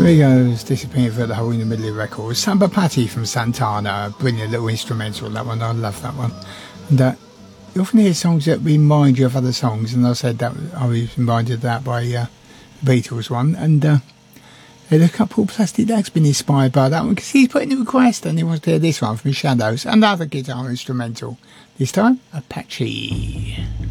There goes Disappearing for the Hole in the Middle of the Record. Samba Patti from Santana. Brilliant little instrumental, that one. I love that one. And you often hear songs that remind you of other songs, and I said that I was reminded of that by the Beatles one. And there's a couple of Plastic Dag's been inspired by that one because he's put in a request and he wants to hear this one from Shadows. Another guitar instrumental. This time, Apache.